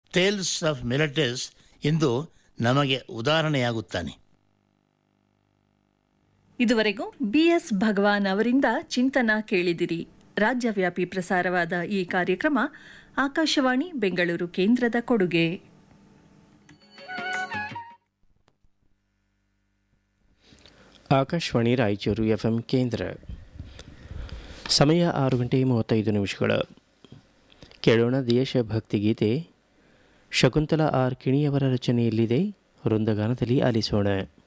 Tiles of mellitus ಎಂದು ನಮಗೆ ಉದಾಹರಣೆಯಾಗುತ್ತಾನೆ. ಇದುವರೆಗೂ BS ಭಗವಾನ್ ಅವರಿಂದ ಚಿಂತನ ಕೇಳಿದಿರಿ. ರಾಜ್ಯವ್ಯಾಪಿ ಪ್ರಸಾರವಾದ ಈ ಕಾರ್ಯಕ್ರಮ ಆಕಾಶವಾಣಿ ಬೆಂಗಳೂರು ಕೇಂದ್ರದ ಕೊಡುಗೆ. ಆಕಾಶವಾಣಿ ರಾಯಚೂರು FM ಕೇಂದ್ರ. ಸಮಯ 6:35. ಕೇಳೋಣ ದೇಶಭಕ್ತಿ ಗೀತೆ. ಶಕುಂತಲಾ R ಕಿಣಿಯವರ ರಚನೆಯಲ್ಲಿದೆ. ವೃಂದಗಾನದಲ್ಲಿ ಆಲಿಸೋಣ.